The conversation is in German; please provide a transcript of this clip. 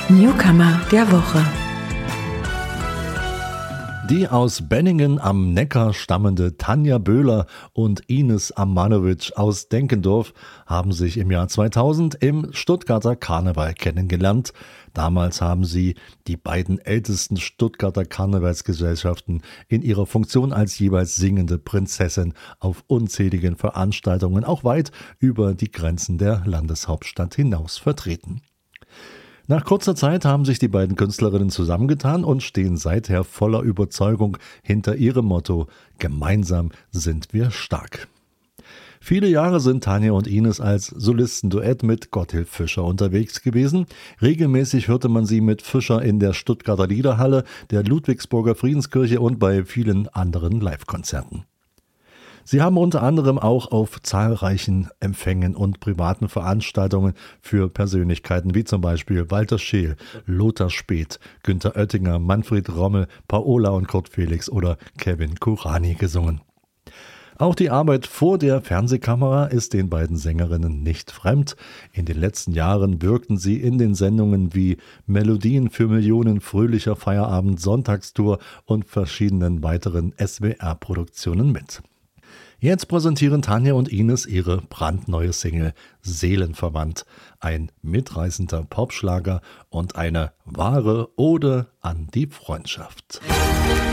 Newcomer der Woche. Die aus Benningen am Neckar stammende Tanja Böhler und Ines Amanovic aus Denkendorf haben sich im Jahr 2000 im Stuttgarter Karneval kennengelernt. Damals haben sie die beiden ältesten Stuttgarter Karnevalsgesellschaften in ihrer Funktion als jeweils singende Prinzessin auf unzähligen Veranstaltungen auch weit über die Grenzen der Landeshauptstadt hinaus vertreten. Nach kurzer Zeit haben sich die beiden Künstlerinnen zusammengetan und stehen seither voller Überzeugung hinter ihrem Motto: Gemeinsam sind wir stark. Viele Jahre sind Tanja und Ines als Solistenduett mit Gotthilf Fischer unterwegs gewesen. Regelmäßig hörte man sie mit Fischer in der Stuttgarter Liederhalle, der Ludwigsburger Friedenskirche und bei vielen anderen Livekonzerten. Sie haben unter anderem auch auf zahlreichen Empfängen und privaten Veranstaltungen für Persönlichkeiten wie zum Beispiel Walter Scheel, Lothar Späth, Günther Oettinger, Manfred Rommel, Paola und Kurt Felix oder Kevin Kurani gesungen. Auch die Arbeit vor der Fernsehkamera ist den beiden Sängerinnen nicht fremd. In den letzten Jahren wirkten sie in den Sendungen wie Melodien für Millionen, Fröhlicher Feierabend, Sonntagstour und verschiedenen weiteren SWR-Produktionen mit. Jetzt präsentieren Tanja und Ines ihre brandneue Single Seelenverwandt, ein mitreißender Popschlager und eine wahre Ode an die Freundschaft.